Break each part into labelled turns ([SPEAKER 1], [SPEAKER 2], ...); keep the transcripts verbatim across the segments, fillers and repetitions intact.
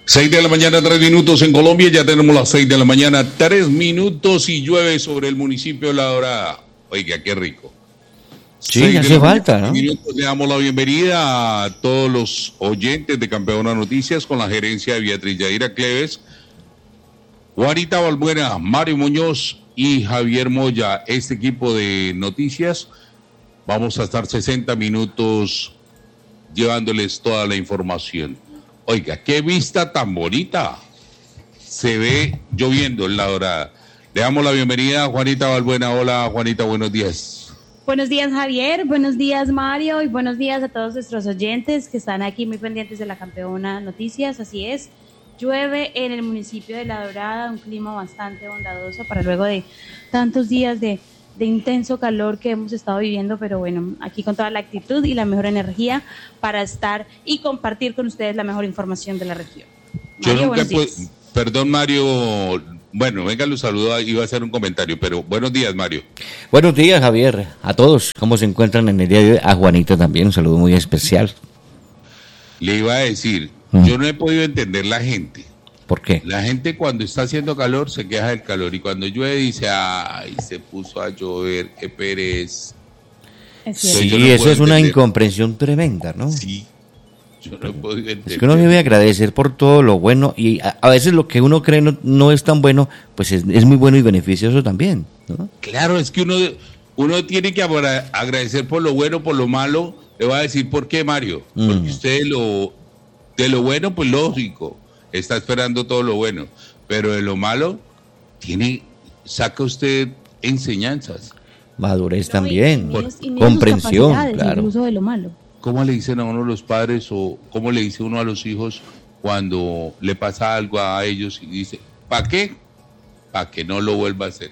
[SPEAKER 1] Seis de la mañana, tres minutos en Colombia. Ya tenemos las seis de la mañana, tres minutos y llueve sobre el municipio de La Dorada. Oiga, qué rico.
[SPEAKER 2] Sí, hace falta, ¿no?
[SPEAKER 1] Minutos, le damos la bienvenida a todos los oyentes de Campeona Noticias con la gerencia de Beatriz Yadira Cleves, Juanita Balbuena, Mario Muñoz y Javier Moya. Este equipo de noticias, vamos a estar sesenta minutos llevándoles toda la información. Oiga, qué vista tan bonita. Se ve lloviendo en La Dorada. Le damos la bienvenida a Juanita Balbuena. Hola, Juanita, buenos días.
[SPEAKER 3] Buenos días, Javier. Buenos días, Mario. Y buenos días a todos nuestros oyentes que están aquí muy pendientes de la Campeona Noticias. Así es, llueve en el municipio de La Dorada, un clima bastante bondadoso para luego de tantos días de, de intenso calor que hemos estado viviendo. Pero bueno, aquí con toda la actitud y la mejor energía para estar y compartir con ustedes la mejor información de la región.
[SPEAKER 1] Mario, Yo nunca puedo, perdón, Mario. Bueno, venga, los saludo, iba a hacer un comentario, pero buenos días, Mario.
[SPEAKER 2] Buenos días, Javier, a todos. ¿Cómo se encuentran en el día de hoy? A Juanito también, un saludo muy especial.
[SPEAKER 1] Le iba a decir, mm. yo no he podido entender la gente.
[SPEAKER 2] ¿Por qué?
[SPEAKER 1] La gente cuando está haciendo calor se queja del calor y cuando llueve dice, ay, se puso a llover, qué pereza.
[SPEAKER 2] Es sí, no eso es una incomprensión tremenda, ¿no?
[SPEAKER 1] Sí. Yo no puedo entender.
[SPEAKER 2] Es que uno debe agradecer por todo lo bueno y a, a veces lo que uno cree no, no es tan bueno, pues es, es muy bueno y beneficioso también, ¿no?
[SPEAKER 1] Claro, es que uno, uno tiene que agradecer por lo bueno, por lo malo. Le voy a decir por qué, Mario. Mm. Porque usted de lo, de lo bueno, pues lógico, está esperando todo lo bueno, pero de lo malo, tiene, saca usted enseñanzas.
[SPEAKER 2] Madurez no, también, y, y, y, y comprensión, claro.
[SPEAKER 3] Incluso de lo malo.
[SPEAKER 1] ¿Cómo le dicen a uno los padres o cómo le dice uno a los hijos cuando le pasa algo a ellos y dice, ¿para qué? Para que no lo vuelva a hacer.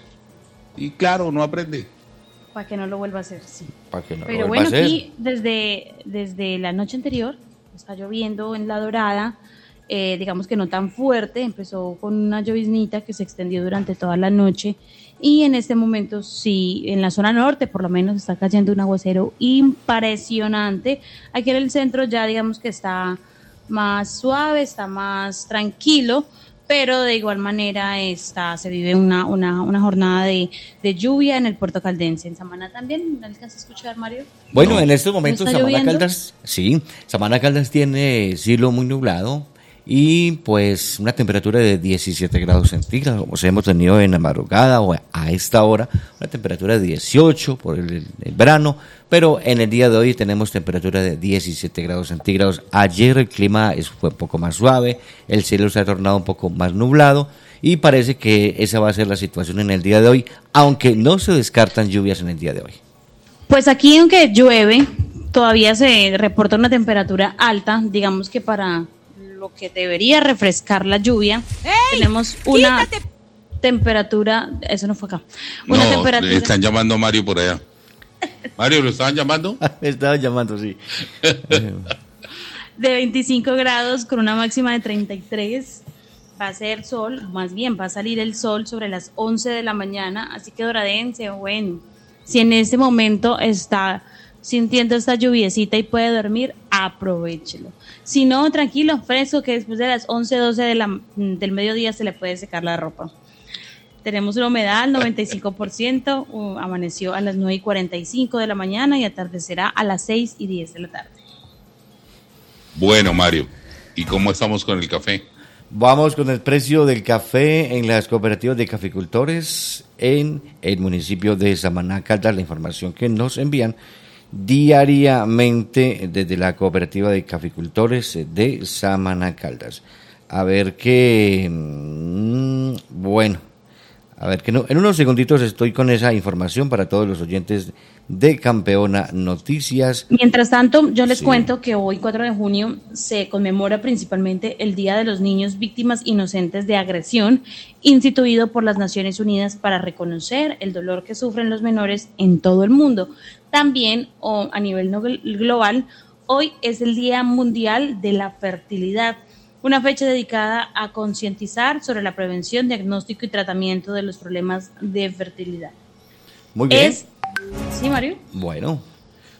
[SPEAKER 1] Y claro, no aprende.
[SPEAKER 3] Para que no lo vuelva a hacer, sí.
[SPEAKER 2] Para que no
[SPEAKER 3] Pero
[SPEAKER 2] lo
[SPEAKER 3] bueno,
[SPEAKER 2] vuelva a hacer.
[SPEAKER 3] aquí desde, desde la noche anterior está lloviendo en La Dorada, eh, digamos que no tan fuerte, empezó con una lloviznita que se extendió durante toda la noche. Y en este momento sí, en la zona norte por lo menos está cayendo un aguacero impresionante. Aquí en el centro ya digamos que está más suave, está más tranquilo, pero de igual manera está, se vive una, una, una jornada de, de lluvia en el Puerto Caldense. En Samaná también, ¿no alcanzas a escuchar, Mario?
[SPEAKER 2] Bueno, en estos momentos Samaná lloviendo? Caldas, sí, Samaná Caldas tiene cielo muy nublado. Y pues una temperatura de diecisiete grados centígrados, como se hemos tenido en la madrugada o a esta hora, una temperatura de dieciocho por el, el verano, pero en el día de hoy tenemos temperatura de diecisiete grados centígrados. Ayer el clima fue un poco más suave, el cielo se ha tornado un poco más nublado y parece que esa va a ser la situación en el día de hoy, aunque no se descartan lluvias en el día de hoy.
[SPEAKER 3] Pues aquí aunque llueve, todavía se reporta una temperatura alta, digamos que para lo que debería refrescar la lluvia. ¡Ey! Tenemos una ¡Quítate! Temperatura, eso no fue acá. Una
[SPEAKER 1] no,
[SPEAKER 3] temperatura.
[SPEAKER 1] Le están llamando a Mario por allá. Mario, ¿lo estaban llamando?
[SPEAKER 2] Me estaban llamando, sí.
[SPEAKER 3] De veinticinco grados con una máxima de treinta y tres. Va a ser sol, más bien va a salir el sol sobre las once de la mañana, así que doradense, bueno, si en este momento está sintiendo esta lluviecita y puede dormir, aprovéchelo. Si no, tranquilo, fresco, que después de las once, doce de la, del mediodía se le puede secar la ropa. Tenemos una humedad al noventa y cinco por ciento, uh, amaneció a las nueve y cuarenta y cinco de la mañana y atardecerá a las seis y diez de la tarde.
[SPEAKER 1] Bueno, Mario, ¿y cómo estamos con el café?
[SPEAKER 2] Vamos con el precio del café en las cooperativas de caficultores en el municipio de Samaná Caldas, la información que nos envían diariamente desde la cooperativa de caficultores de Samaná Caldas. A ver qué, mmm, bueno, a ver que no, en unos segunditos estoy con esa información para todos los oyentes de Campeona Noticias.
[SPEAKER 3] Mientras tanto, yo les sí. cuento que hoy, cuatro de junio, se conmemora principalmente el Día de los Niños Víctimas Inocentes de Agresión, instituido por las Naciones Unidas para reconocer el dolor que sufren los menores en todo el mundo. También, o a nivel global, hoy es el Día Mundial de la Fertilidad, una fecha dedicada a concientizar sobre la prevención, diagnóstico y tratamiento de los problemas de fertilidad.
[SPEAKER 2] Muy bien.
[SPEAKER 3] Es, ¿sí, Mario?
[SPEAKER 2] Bueno,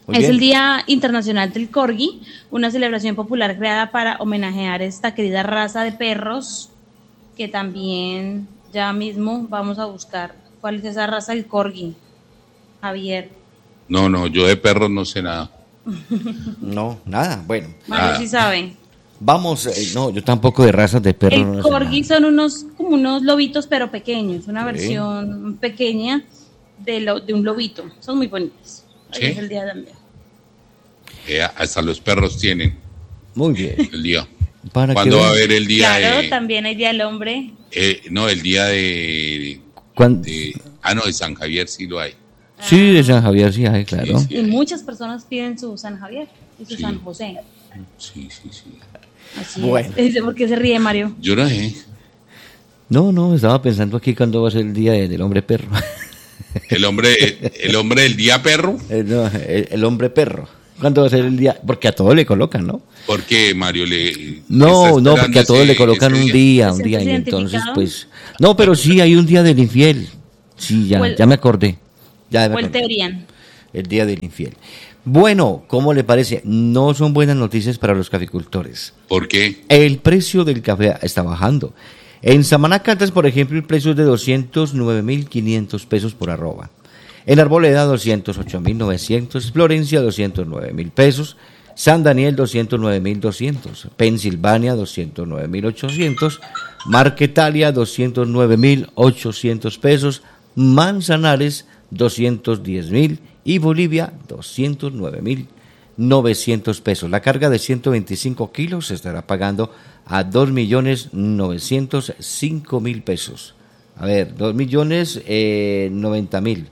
[SPEAKER 3] Muy es bien. El Día Internacional del Corgi, una celebración popular creada para homenajear esta querida raza de perros, que también ya mismo vamos a buscar cuál es esa raza del Corgi. Javier.
[SPEAKER 1] No, no, yo de perros no sé nada.
[SPEAKER 2] No, nada, bueno.
[SPEAKER 3] Mario sí sabe.
[SPEAKER 2] Vamos, eh, no, yo tampoco de razas de perros.
[SPEAKER 3] El
[SPEAKER 2] no
[SPEAKER 3] Corgi son unos, como unos lobitos, pero pequeños, una sí. versión pequeña de, lo, de un lobito. Son muy bonitos. Hoy ¿sí? es el día también.
[SPEAKER 1] Eh, hasta los perros tienen.
[SPEAKER 2] Muy bien.
[SPEAKER 1] El día. ¿Cuándo va a haber el día
[SPEAKER 3] claro,
[SPEAKER 1] de...?
[SPEAKER 3] también hay Día del Hombre.
[SPEAKER 1] Eh, no, el día de, de... Ah, no, de San Javier sí lo hay.
[SPEAKER 2] Sí, de San Javier sí hay, claro.
[SPEAKER 3] Sí, sí hay. Y muchas personas piden su San Javier y su sí. San José.
[SPEAKER 1] Sí, sí, sí.
[SPEAKER 3] Así bueno. es. ¿Por qué se ríe, Mario?
[SPEAKER 1] Yo no sé.
[SPEAKER 2] No, no, estaba pensando aquí cuándo va a ser el día del hombre perro.
[SPEAKER 1] ¿El hombre el hombre del día perro?
[SPEAKER 2] El, no, el, el hombre perro. ¿Cuándo va a ser el día? Porque a todos le colocan, ¿no?
[SPEAKER 1] ¿Por qué, Mario? Le,
[SPEAKER 2] no, no, porque a todos ese, le colocan un día, un día, y entonces, pues... No, pero sí, hay un día del infiel. Sí, ya, el, ya me acordé. Ya me
[SPEAKER 3] o el
[SPEAKER 2] acordé.
[SPEAKER 3] Teorian.
[SPEAKER 2] El día del infiel. Bueno, ¿cómo le parece? No son buenas noticias para los caficultores.
[SPEAKER 1] ¿Por qué?
[SPEAKER 2] El precio del café está bajando. En Samaná Caldas, por ejemplo, el precio es de doscientos nueve mil quinientos pesos por arroba. En Arboleda, doscientos ocho mil novecientos. Florencia, doscientos nueve mil pesos. San Daniel, doscientos nueve mil doscientos. Pensilvania, doscientos nueve mil ochocientos. Marquetalia, doscientos nueve mil ochocientos pesos. Manzanares, doscientos diez mil. Y Bolivia, doscientos nueve mil novecientos pesos. La carga de ciento veinticinco kilos se estará pagando a dos millones novecientos cinco mil pesos. A ver, dos millones noventa mil.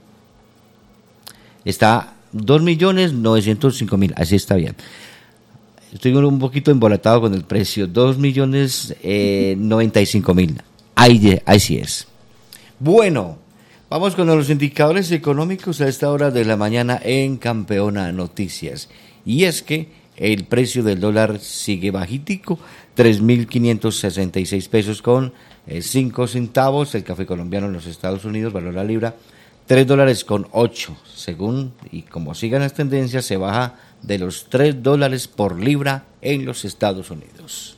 [SPEAKER 2] Está dos millones novecientos cinco mil, así está bien. Estoy un poquito embolatado con el precio, dos millones noventa y cinco mil. Ahí, ahí sí es. Bueno, vamos con los indicadores económicos a esta hora de la mañana en Campeona Noticias. Y es que el precio del dólar sigue bajitico, tres mil quinientos sesenta y seis pesos con cinco centavos. El café colombiano en los Estados Unidos, valor la libra, tres dólares con ocho. Según y como sigan las tendencias, se baja de los tres dólares por libra en los Estados Unidos.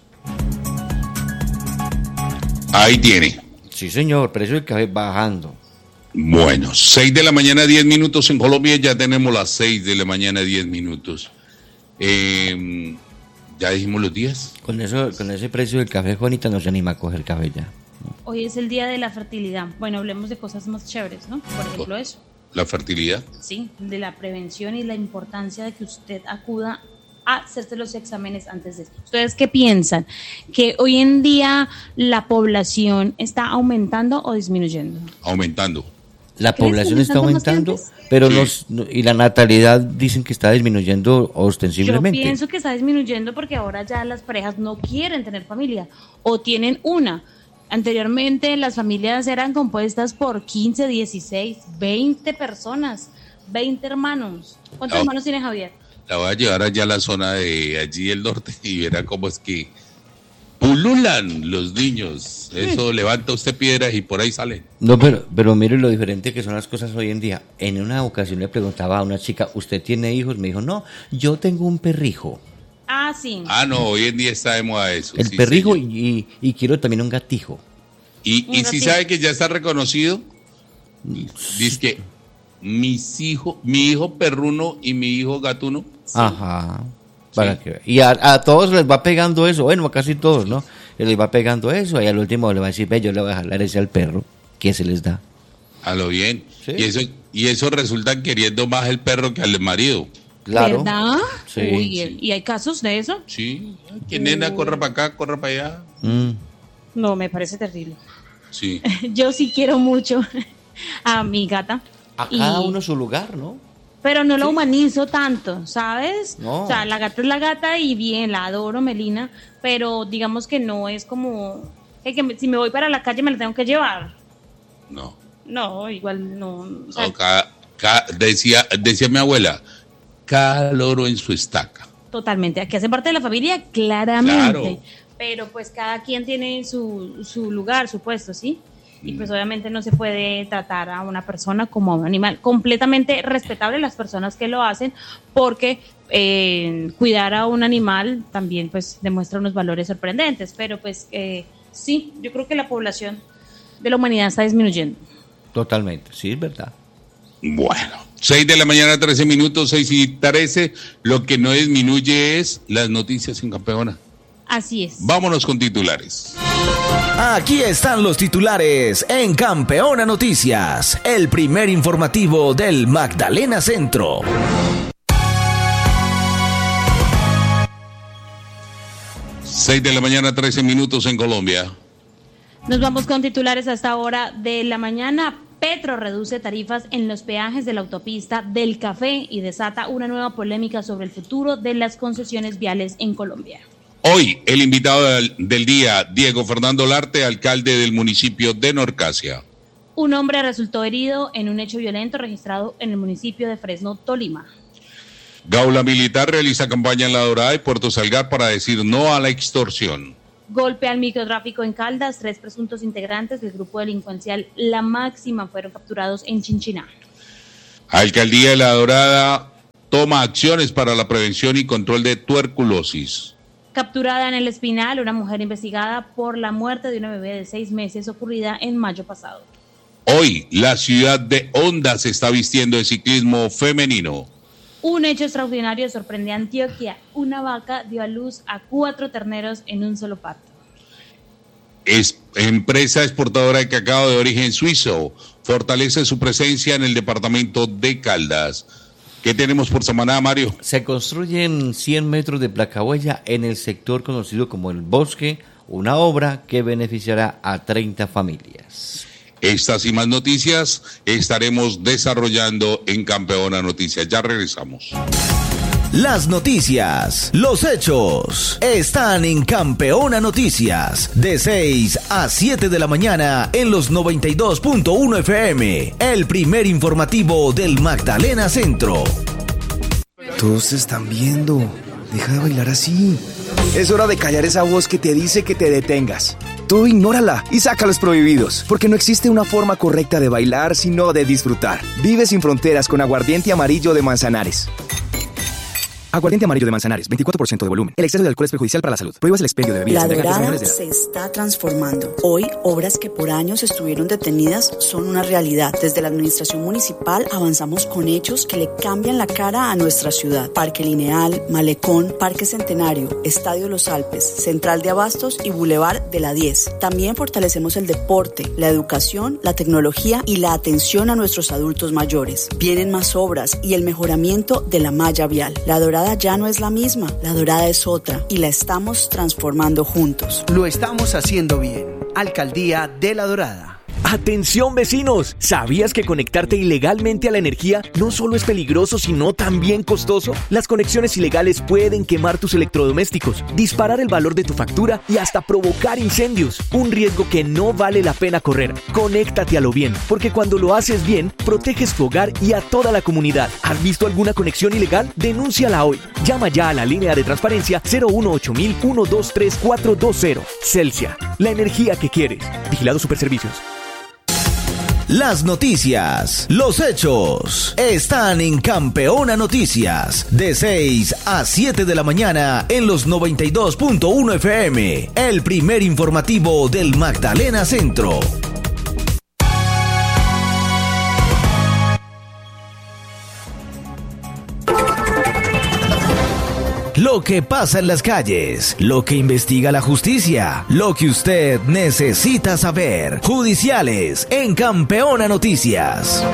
[SPEAKER 1] Ahí tiene.
[SPEAKER 2] Sí, señor, precio del café bajando.
[SPEAKER 1] Bueno, seis de la mañana, diez minutos en Colombia, ya tenemos las seis de la mañana, diez minutos. Eh, ¿Ya dijimos los días?
[SPEAKER 2] Con eso, con ese precio del café, Juanita no se anima a coger café ya.
[SPEAKER 3] Hoy es el día de la fertilidad. Bueno, hablemos de cosas más chéveres, ¿no? Por ejemplo, eso.
[SPEAKER 1] ¿La fertilidad?
[SPEAKER 3] Sí, de la prevención y la importancia de que usted acuda a hacerse los exámenes antes de eso. ¿Ustedes qué piensan? ¿Que hoy en día la población está aumentando o disminuyendo?
[SPEAKER 1] Aumentando.
[SPEAKER 2] La población está aumentando, pero sí. los, y la natalidad dicen que está disminuyendo ostensiblemente.
[SPEAKER 3] Yo pienso que está disminuyendo porque ahora ya las parejas no quieren tener familia o tienen una. Anteriormente las familias eran compuestas por quince, dieciséis, veinte personas, veinte hermanos. ¿Cuántos la, hermanos tiene Javier?
[SPEAKER 1] La voy a llevar allá a la zona de allí del norte y verá cómo es que pululan los niños. Eso sí. Levanta usted piedras y por ahí salen.
[SPEAKER 2] No, pero, pero mire lo diferente que son las cosas hoy en día. En una ocasión le preguntaba a una chica, ¿usted tiene hijos? Me dijo, no, yo tengo un perrijo.
[SPEAKER 3] Ah, sí.
[SPEAKER 1] Ah, no, hoy en día está de moda eso.
[SPEAKER 2] El
[SPEAKER 1] sí,
[SPEAKER 2] perrijo y, y quiero también un gatijo.
[SPEAKER 1] Y, y si sabe que ya está reconocido, dice que mis hijos, mi hijo perruno y mi hijo gatuno.
[SPEAKER 2] Sí. Ajá. Para sí. que, y a, a todos les va pegando eso, bueno, a casi todos, ¿no? Les va pegando eso y al último le va a decir, ve, yo le voy a jalar ese al perro. ¿Quién se les da?
[SPEAKER 1] A lo bien. ¿Sí? Y eso y eso resulta queriendo más el perro que al marido.
[SPEAKER 3] Claro. ¿Verdad? Sí. Uy, sí. ¿Y hay casos de eso?
[SPEAKER 1] Sí. Que nena, corra para acá, corra para allá.
[SPEAKER 2] Mm.
[SPEAKER 3] No, me parece terrible.
[SPEAKER 1] Sí.
[SPEAKER 3] Yo sí quiero mucho a mi gata.
[SPEAKER 2] A cada y... uno su lugar, ¿no?
[SPEAKER 3] Pero no sí. lo humanizo tanto, ¿sabes?
[SPEAKER 2] No.
[SPEAKER 3] O sea, la gata es la gata y bien, la adoro, Melina, pero digamos que no es como que, que si me voy para la calle me la tengo que llevar.
[SPEAKER 1] No.
[SPEAKER 3] No, igual no. O sea,
[SPEAKER 1] no cada, cada, decía, decía mi abuela, cada loro en su estaca.
[SPEAKER 3] Totalmente, aquí hace parte de la familia, claramente.
[SPEAKER 1] Claro.
[SPEAKER 3] Pero pues cada quien tiene su, su lugar, su puesto, ¿sí? y pues obviamente no se puede tratar a una persona como a un animal. Completamente respetable las personas que lo hacen, porque eh, cuidar a un animal también pues demuestra unos valores sorprendentes, pero pues eh, sí, yo creo que la población de la humanidad está disminuyendo.
[SPEAKER 2] Totalmente, sí, es verdad.
[SPEAKER 1] Bueno, seis de la mañana, trece minutos, seis y trece, lo que no disminuye es las noticias en Campeona.
[SPEAKER 3] Así es.
[SPEAKER 1] Vámonos con titulares.
[SPEAKER 4] Aquí están los titulares en Campeona Noticias, el primer informativo del Magdalena Centro.
[SPEAKER 1] seis de la mañana, trece minutos en Colombia.
[SPEAKER 3] Nos vamos con titulares a esta hora de la mañana. Petro reduce tarifas en los peajes de la autopista del Café y desata una nueva polémica sobre el futuro de las concesiones viales en Colombia.
[SPEAKER 1] Hoy, el invitado del, del día, Diego Fernando Larte, alcalde del municipio de Norcasia.
[SPEAKER 3] Un hombre resultó herido en un hecho violento registrado en el municipio de Fresno, Tolima.
[SPEAKER 1] Gaula Militar realiza campaña en La Dorada y Puerto Salgar para decir no a la extorsión.
[SPEAKER 3] Golpe al microtráfico en Caldas. Tres presuntos integrantes del grupo delincuencial La Máxima fueron capturados en Chinchiná.
[SPEAKER 1] Alcaldía de La Dorada toma acciones para la prevención y control de tuberculosis.
[SPEAKER 3] Capturada en El Espinal, una mujer investigada por la muerte de una bebé de seis meses ocurrida en mayo pasado.
[SPEAKER 1] Hoy, la ciudad de Honda se está vistiendo de ciclismo femenino.
[SPEAKER 3] Un hecho extraordinario sorprende a Antioquia. Una vaca dio a luz a cuatro terneros en un solo parto.
[SPEAKER 1] Es empresa exportadora de cacao de origen suizo fortalece su presencia en el departamento de Caldas. ¿Qué tenemos por Samaná, Mario?
[SPEAKER 2] Se construyen cien metros de placahuella en el sector conocido como El Bosque, una obra que beneficiará a treinta familias.
[SPEAKER 1] Estas y más noticias estaremos desarrollando en Campeona Noticias. Ya regresamos.
[SPEAKER 4] Las noticias, los hechos, están en Campeona Noticias, de seis a siete de la mañana en los noventa y dos punto uno F M, el primer informativo del Magdalena Centro.
[SPEAKER 5] Todos te están viendo, deja de bailar así. Es hora de callar esa voz que te dice que te detengas. Tú ignórala y saca los prohibidos, porque no existe una forma correcta de bailar, sino de disfrutar. Vive sin fronteras con aguardiente amarillo de Manzanares. Aguardiente amarillo de Manzanares, veinticuatro por ciento de volumen. El exceso de alcohol es perjudicial para la salud. Prohíbas el expendio de bebidas.
[SPEAKER 6] La Dorada se está transformando. Hoy, obras que por años estuvieron detenidas son una realidad. Desde la administración municipal avanzamos con hechos que le cambian la cara a nuestra ciudad. Parque Lineal, Malecón, Parque Centenario, Estadio Los Alpes, Central de Abastos y Boulevard de la diez. También fortalecemos el deporte, la educación, la tecnología y la atención a nuestros adultos mayores. Vienen más obras y el mejoramiento de la malla vial. La Dorada ya no es la misma, la Dorada es otra y la estamos transformando juntos.
[SPEAKER 7] Lo estamos haciendo bien. Alcaldía de La Dorada.
[SPEAKER 8] ¡Atención, vecinos! ¿Sabías que conectarte ilegalmente a la energía no solo es peligroso, sino también costoso? Las conexiones ilegales pueden quemar tus electrodomésticos, disparar el valor de tu factura y hasta provocar incendios. Un riesgo que no vale la pena correr. Conéctate a lo bien, porque cuando lo haces bien, proteges tu hogar y a toda la comunidad. ¿Has visto alguna conexión ilegal? Denúnciala hoy. Llama ya a la línea de transparencia cero uno ocho mil uno dos tres cuatro dos cero. Celsia, la energía que quieres. Vigilado Superservicios.
[SPEAKER 4] Las noticias, los hechos, están en Campeona Noticias, de seis a siete de la mañana en los noventa y dos punto uno F M, el primer informativo del Magdalena Centro. Lo que pasa en las calles, lo que investiga la justicia, lo que usted necesita saber. Judiciales en Campeona Noticias.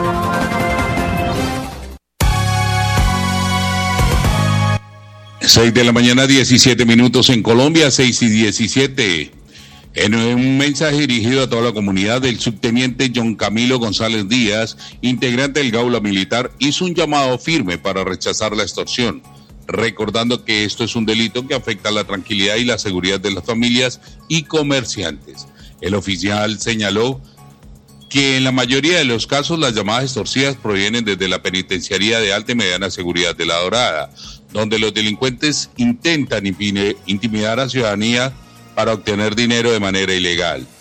[SPEAKER 1] seis de la mañana, diecisiete minutos en Colombia, seis y diecisiete. En un mensaje dirigido a toda la comunidad, el subteniente John Camilo González Díaz, integrante del Gaula Militar, hizo un llamado firme para rechazar la extorsión, recordando que esto es un delito que afecta a la tranquilidad y la seguridad de las familias y comerciantes. El oficial señaló que en la mayoría de los casos las llamadas extorsivas provienen desde la penitenciaría de alta y mediana seguridad de La Dorada, donde los delincuentes intentan intimidar a la ciudadanía para obtener dinero de manera ilegal.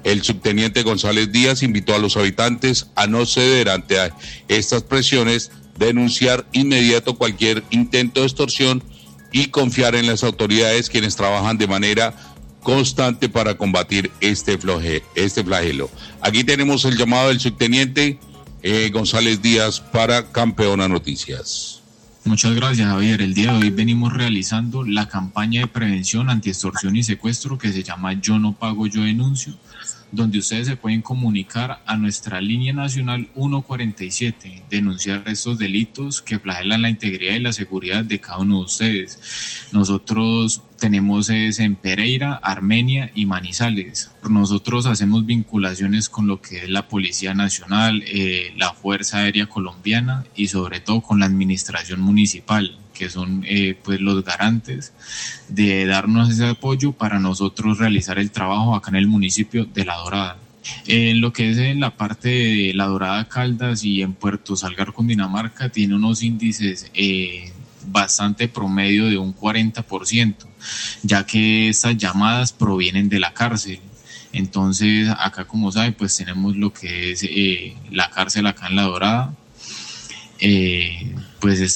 [SPEAKER 1] El subteniente González Díaz invitó a los habitantes a no ceder ante estas presiones, denunciar inmediato cualquier intento de extorsión y confiar en las autoridades, quienes trabajan de manera constante para combatir este, floje, este flagelo. Aquí tenemos el llamado del subteniente eh, González Díaz para Campeona Noticias.
[SPEAKER 9] Muchas gracias, Javier. El día de hoy venimos realizando la campaña de prevención anti extorsión y secuestro que se llama Yo no pago, yo denuncio, donde ustedes se pueden comunicar a nuestra línea nacional ciento cuarenta y siete, denunciar estos delitos que flagelan la integridad y la seguridad de cada uno de ustedes. Nosotros tenemos sedes en Pereira, Armenia y Manizales. Nosotros hacemos vinculaciones con lo que es la Policía Nacional, eh, la Fuerza Aérea Colombiana y sobre todo con la Administración Municipal, que son eh, pues los garantes de darnos ese apoyo para nosotros realizar el trabajo acá en el municipio de La Dorada. En lo que es en la parte de La Dorada, Caldas y en Puerto Salgar, Cundinamarca, tiene unos índices eh, bastante promedio de un cuarenta por ciento, ya que estas llamadas provienen de la cárcel. Entonces acá, como saben, pues tenemos lo que es eh, la cárcel acá en La Dorada. Eh, pues esta